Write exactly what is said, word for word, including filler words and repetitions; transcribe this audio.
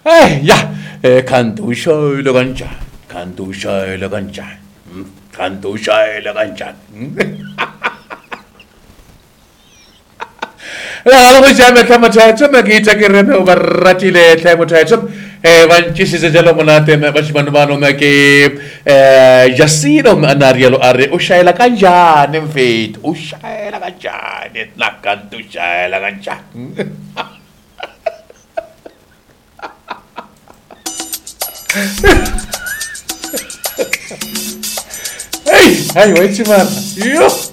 Eh, ja, eh, kan du şöyle kancan, kan du şöyle kancan, hmm, kan du şöyle kancan. Alam mo siya, magkamatatsam, magkita ka rin o baratile, tayo mo tatsam, eh, wanchis sa jalo mo natin, mas manumano na ki, eh, Yasino, anarialo are, usay la kanjan, in faith, usay la kanjan, it nakan tu usay la kanjan. Hey, hey, wait, si Marta. Yo!